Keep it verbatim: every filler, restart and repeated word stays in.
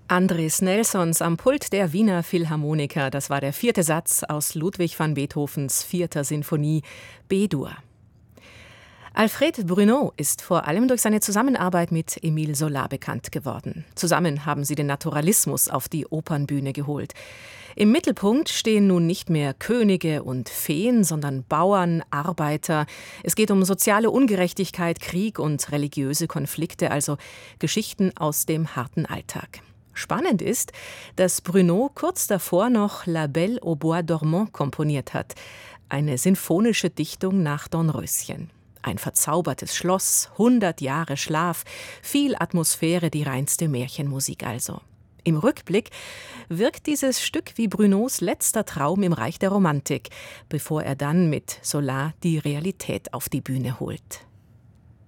Andres Nelsons am Pult der Wiener Philharmoniker. Das war der vierte Satz aus Ludwig van Beethovens vierter Sinfonie B-Dur. Alfred Bruneau ist vor allem durch seine Zusammenarbeit mit Émile Zola bekannt geworden. Zusammen haben sie den Naturalismus auf die Opernbühne geholt. Im Mittelpunkt stehen nun nicht mehr Könige und Feen, sondern Bauern, Arbeiter. Es geht um soziale Ungerechtigkeit, Krieg und religiöse Konflikte, also Geschichten aus dem harten Alltag. Spannend ist, dass Bruneau kurz davor noch La Belle au Bois dormant komponiert hat, eine sinfonische Dichtung nach Dornröschen. Ein verzaubertes Schloss, hundert Jahre Schlaf, viel Atmosphäre, die reinste Märchenmusik also. Im Rückblick wirkt dieses Stück wie Bruneaus letzter Traum im Reich der Romantik, bevor er dann mit Zola die Realität auf die Bühne holt.